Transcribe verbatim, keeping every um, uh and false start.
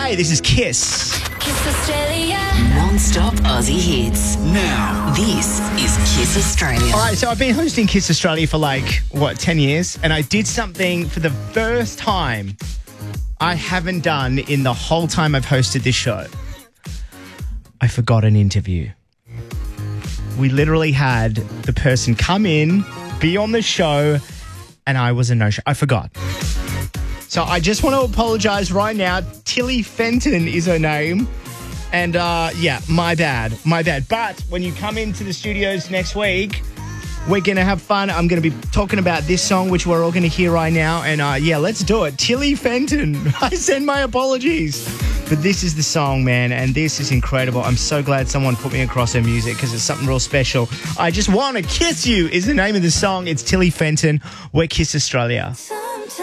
Hey, this is Kiss. Kiss Australia. Non-stop Aussie hits. Now. This is Kiss Australia. All right, so I've been hosting Kiss Australia for like, what, ten years? And I did something for the first time I haven't done in the whole time I've hosted this show. I forgot an interview. We literally had the person come in, be on the show, and I was a no-show. I forgot. So I just want to apologize right now. Tilly Fenton is her name. And, uh, yeah, my bad. My bad. But when you come into the studios next week, we're going to have fun. I'm going to be talking about this song, which we're all going to hear right now. And, uh, yeah, let's do it. Tilly Fenton. I send my apologies. But this is the song, man, and this is incredible. I'm so glad someone put me across her music because it's something real special. I Just Want to Kiss You is the name of the song. It's Tilly Fenton. We're Kiss Australia.